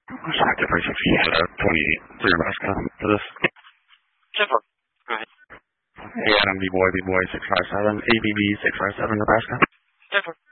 Active 360, 28 for Nebraska for this. 10-4. Go ahead. Hey, Adam, B-Boy 657, ABB 657, Nebraska. 10-4.